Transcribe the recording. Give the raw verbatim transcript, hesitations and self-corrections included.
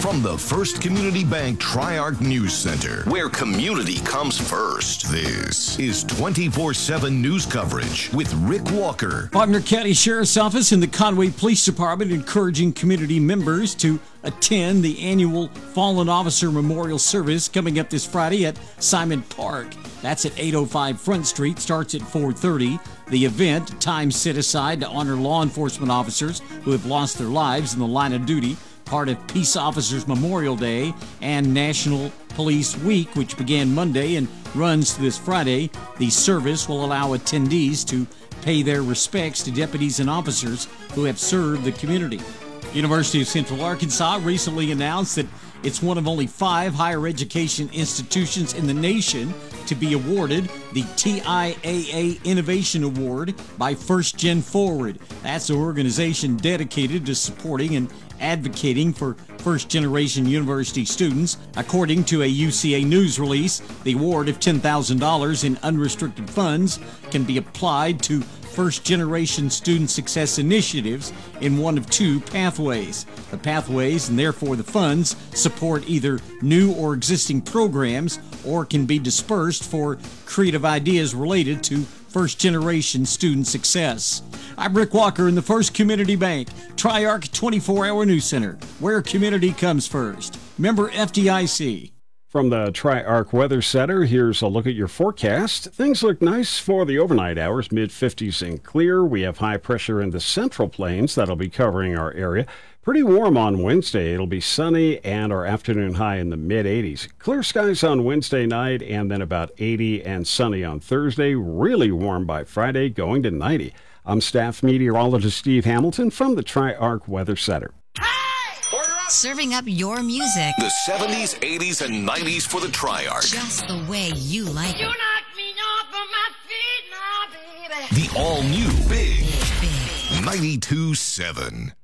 From the First Community Bank Tri-Arc News Center, where community comes first, this is twenty-four seven news coverage with Rick Walker. Faulkner County Sheriff's Office and the Conway Police Department encouraging community members to attend the annual Fallen Officer Memorial Service coming up this Friday at Simon Park. That's at eight oh five Front Street, starts at four thirty. The event, time set aside to honor law enforcement officers who have lost their lives in the line of duty, part of Peace Officers Memorial Day and National Police Week, which began Monday and runs this Friday. The service will allow attendees to pay their respects to deputies and officers who have served the community. University of Central Arkansas recently announced that it's one of only five higher education institutions in the nation to be awarded the T I A A Innovation Award by First Gen Forward. That's an organization dedicated to supporting and advocating for first-generation university students. According to a U C A News release, the award of ten thousand dollars in unrestricted funds can be applied to first-generation student success initiatives in one of two pathways. The pathways, and therefore the funds, support either new or existing programs or can be dispersed for creative ideas related to first-generation student success. I'm Rick Walker in the First Community Bank Tri-Arc twenty-four hour News Center, where community comes first. Member F D I C. From the Tri-Arc Weather Center, here's a look at your forecast. Things look nice for the overnight hours, mid fifties and clear. We have high pressure in the Central Plains that'll be covering our area. Pretty warm on Wednesday. It'll be sunny and our afternoon high in the mid eighties. Clear skies on Wednesday night and then about eighty and sunny on Thursday. Really warm by Friday, going to ninety. I'm staff meteorologist Steve Hamilton from the Tri-Arc Weather Center. Serving up your music. The seventies, eighties, and nineties for the Tri-Arc. Just the way you like You it. knock me off of my feet now, baby. The all-new Big Big. ninety-two seven.